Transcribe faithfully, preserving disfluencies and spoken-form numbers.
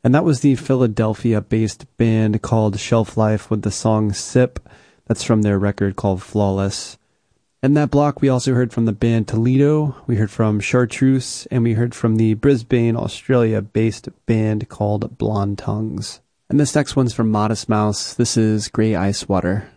And that was the Philadelphia-based band called Shelf Life with the song Sip. That's from their record called Flawless. In that block, we also heard from the band Toledo, we heard from Chartreuse, and we heard from the Brisbane, Australia-based band called Blonde Tongues. And this next one's from Modest Mouse. This is Grey Ice Water.